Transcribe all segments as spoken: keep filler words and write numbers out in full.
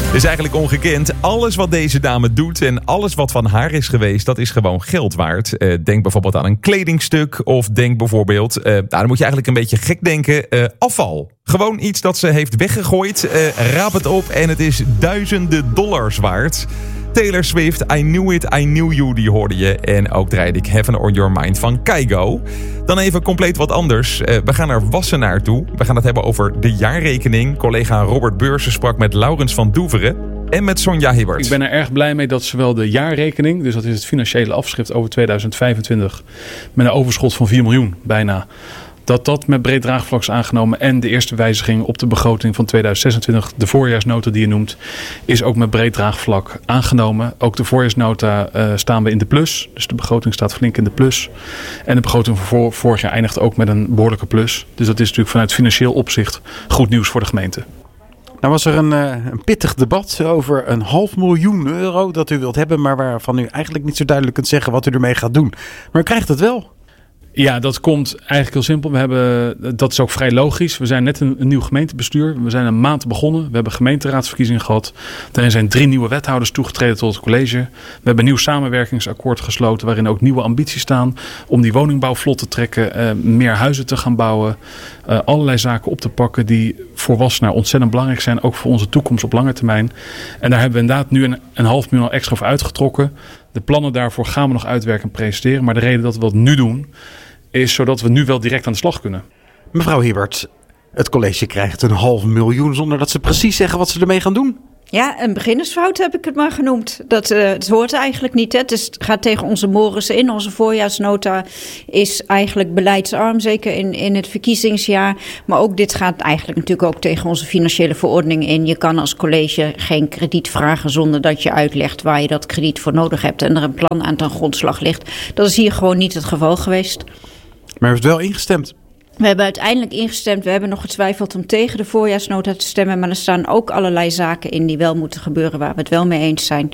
is eigenlijk ongekend. Alles wat deze dame doet en alles wat van haar is geweest, dat is gewoon geld waard. Uh, denk bijvoorbeeld aan een kledingstuk of denk bijvoorbeeld, uh, nou, dan moet je eigenlijk een beetje gek denken, uh, afval. Gewoon iets dat ze heeft weggegooid, uh, raap het op en het is duizenden dollars waard. Taylor Swift, I Knew It, I Knew You, die hoorde je. En ook draaide ik Heaven on Your Mind van Kygo. Dan even compleet wat anders. Uh, we gaan naar Wassenaar toe. We gaan het hebben over de jaarrekening. Collega Robert Beursen sprak met Laurens van Doeveren en met Sonja Hibbert. Ik ben er erg blij mee dat zowel de jaarrekening, dus dat is het financiële afschrift over tweeduizend vijfentwintig... met een overschot van vier miljoen bijna, dat dat met breed draagvlak is aangenomen. En de eerste wijziging op de begroting van tweeduizend zesentwintig, de voorjaarsnota die je noemt, is ook met breed draagvlak aangenomen. Ook de voorjaarsnota uh, staan we in de plus. Dus de begroting staat flink in de plus. En de begroting van vor- vorig jaar eindigt ook met een behoorlijke plus. Dus dat is natuurlijk vanuit financieel opzicht goed nieuws voor de gemeente. Nou was er een, uh, een pittig debat over een half miljoen euro dat u wilt hebben, maar waarvan u eigenlijk niet zo duidelijk kunt zeggen wat u ermee gaat doen. Maar u krijgt het wel. Ja, dat komt eigenlijk heel simpel. We hebben, dat is ook vrij logisch. We zijn net een, een nieuw gemeentebestuur. We zijn een maand begonnen. We hebben gemeenteraadsverkiezingen gehad. Daarin zijn drie nieuwe wethouders toegetreden tot het college. We hebben een nieuw samenwerkingsakkoord gesloten waarin ook nieuwe ambities staan om die woningbouw vlot te trekken, uh, meer huizen te gaan bouwen, uh, allerlei zaken op te pakken die voor Wassenaar ontzettend belangrijk zijn, ook voor onze toekomst op lange termijn. En daar hebben we inderdaad nu een, een half miljoen extra voor uitgetrokken. De plannen daarvoor gaan we nog uitwerken en presenteren. Maar de reden dat we dat nu doen, is zodat we nu wel direct aan de slag kunnen. Mevrouw Hibbert, het college krijgt een half miljoen zonder dat ze precies zeggen wat ze ermee gaan doen. Ja, een beginnersfout heb ik het maar genoemd. Dat, uh, het hoort eigenlijk niet. Hè. Het, is, het gaat tegen onze mores in. Onze voorjaarsnota is eigenlijk beleidsarm, zeker in, in het verkiezingsjaar. Maar ook dit gaat eigenlijk natuurlijk ook tegen onze financiële verordening in. Je kan als college geen krediet vragen zonder dat je uitlegt waar je dat krediet voor nodig hebt en er een plan aan ten grondslag ligt. Dat is hier gewoon niet het geval geweest. Maar u heeft wel ingestemd. We hebben uiteindelijk ingestemd. We hebben nog getwijfeld om tegen de voorjaarsnota te stemmen. Maar er staan ook allerlei zaken in die wel moeten gebeuren waar we het wel mee eens zijn.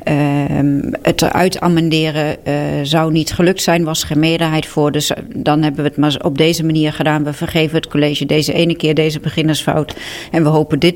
Uh, het eruit amenderen uh, zou niet gelukt zijn. Was geen meerderheid voor. Dus dan hebben we het maar op deze manier gedaan. We vergeven het college deze ene keer deze beginnersfout. En we hopen dit